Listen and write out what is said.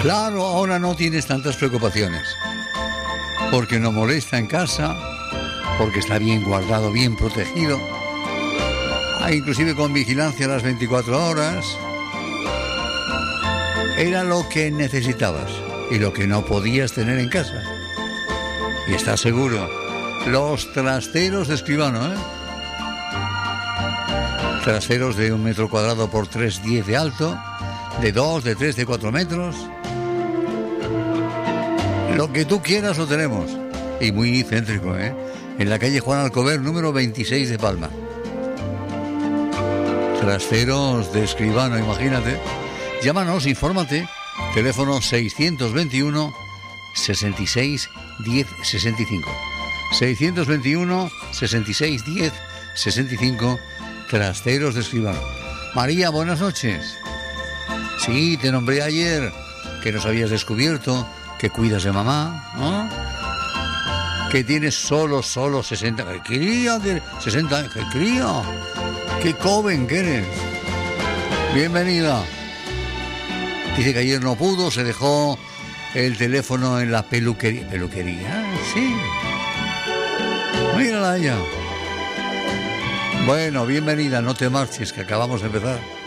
Claro, ahora no tienes tantas preocupaciones. Porque no molesta en casa, porque está bien guardado, bien protegido. Inclusive con vigilancia a las 24 horas. Era lo que necesitabas y lo que no podías tener en casa. Y estás seguro, los trasteros de Escribano, trasteros de 1 metro cuadrado por 3,10 de alto, de 2, de 3, de 4 metros. Lo que tú quieras lo tenemos. Y muy céntrico, en la calle Juan Alcover, número 26 de Palma. Trasteros de Escribano, imagínate. Llámanos, infórmate. Teléfono 621 66 10 65. 621 66 10 65. Trasteros de Escribano. María, buenas noches. Sí, te nombré ayer que nos habías descubierto que cuidas de mamá, ¿no? Que tienes solo 60. ¡Qué cría! 60, ¡qué cría! ¡Qué joven que eres! Bienvenida. Dice que ayer no pudo, se dejó el teléfono en la peluquería. ¿Peluquería? Sí. Mírala ella. Bueno, bienvenida, no te marches, que acabamos de empezar.